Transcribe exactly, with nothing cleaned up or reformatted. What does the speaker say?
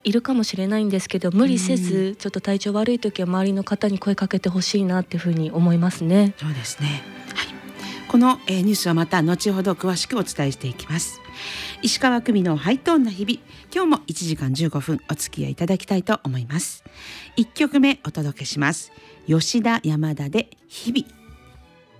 いるかもしれないんですけど、無理せずちょっと体調悪い時は周りの方に声かけてほしいなっていうふうに思いますね。 そうですね、はい、この、えー、ニュースはまた後ほど詳しくお伝えしていきます。石川久美のハイトーンな日々、今日もいちじかんじゅうごふんお付き合いいただきたいと思います。いっきょくめお届けします。吉田山田で日々。